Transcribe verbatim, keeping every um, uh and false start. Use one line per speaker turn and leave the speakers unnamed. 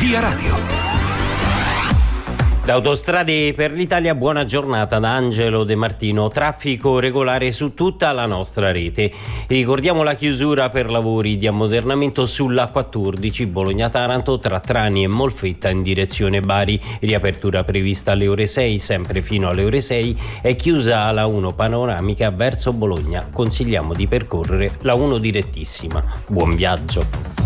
Via Radio.
Da Autostrade per l'Italia, buona giornata da Angelo De Martino. Traffico regolare su tutta la nostra rete. Ricordiamo la chiusura per lavori di ammodernamento sulla quattordici Bologna-Taranto tra Trani e Molfetta in direzione Bari. Riapertura prevista alle ore sei, sempre fino alle ore sei. È chiusa la uno panoramica verso Bologna. Consigliamo di percorrere la uno direttissima. Buon viaggio.